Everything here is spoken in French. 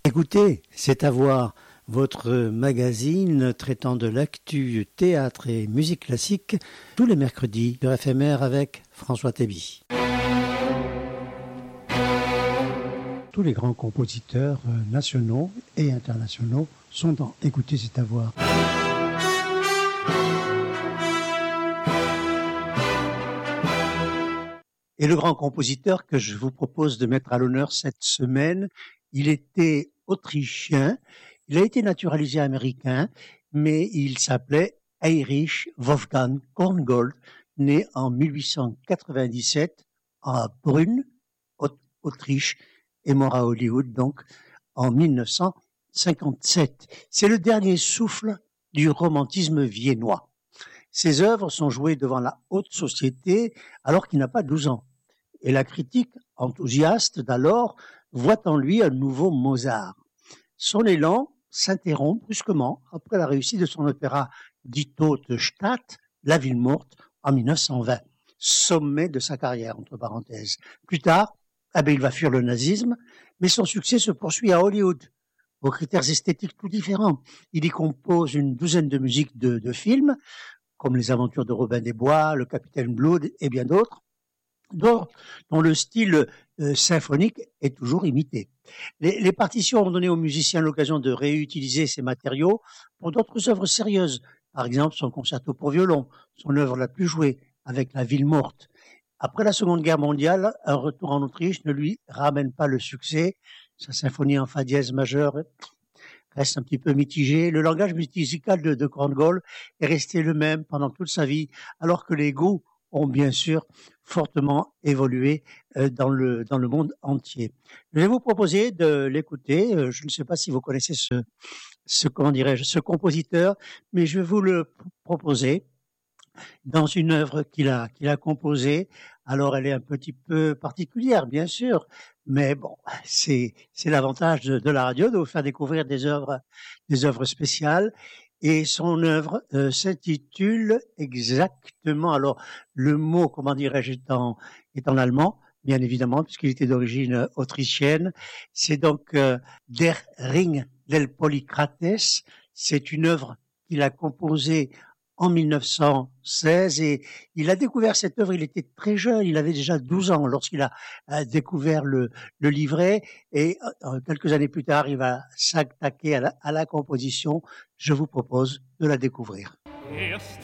Écoutez, c'est à voir votre magazine traitant de l'actu théâtre et musique classique tous les mercredis sur FMR avec François Théby. Tous les grands compositeurs nationaux et internationaux sont dans Écoutez, c'est à voir. Et le grand compositeur que je vous propose de mettre à l'honneur cette semaine, il était autrichien, il a été naturalisé américain, mais il s'appelait Heinrich Wolfgang Korngold, né en 1897 à Brünn, Autriche, et mort à Hollywood, donc en 1957. C'est le dernier souffle du romantisme viennois. Ses œuvres sont jouées devant la haute société alors qu'il n'a pas 12 ans. Et la critique enthousiaste d'alors voit en lui un nouveau Mozart. Son élan s'interrompt brusquement après la réussite de son opéra Die Tote Stadt, La Ville Morte, en 1920, sommet de sa carrière, entre parenthèses. Plus tard, il va fuir le nazisme, mais son succès se poursuit à Hollywood, aux critères esthétiques tout différents. Il y compose une douzaine de musiques de films, comme Les Aventures de Robin des Bois, Le Capitaine Blood et bien d'autres, dont le style symphonique est toujours imité. Les partitions ont donné aux musiciens l'occasion de réutiliser ces matériaux pour d'autres œuvres sérieuses. Par exemple, son concerto pour violon, son œuvre la plus jouée, avec La Ville Morte. Après la Seconde Guerre mondiale, un retour en Autriche ne lui ramène pas le succès. Sa symphonie en fa dièse majeur reste un petit peu mitigé. Le langage musical de Korngold est resté le même pendant toute sa vie, alors que les goûts ont bien sûr fortement évolué dans le monde entier. Je vais vous proposer de l'écouter. Je ne sais pas si vous connaissez ce compositeur, mais je vais vous le proposer dans une œuvre qu'il a composée. Alors elle est un petit peu particulière, bien sûr, mais bon, c'est l'avantage de la radio, de vous faire découvrir des œuvres spéciales. Et son œuvre s'intitule exactement, alors le mot, comment dirais-je, est en allemand, bien évidemment, puisqu'il était d'origine autrichienne. C'est donc Der Ring del Polycrates. C'est une œuvre qu'il a composée en 1916 et il a découvert cette œuvre, il était très jeune, il avait déjà 12 ans lorsqu'il a découvert le livret et quelques années plus tard, il va s'attaquer à la composition. Je vous propose de la découvrir.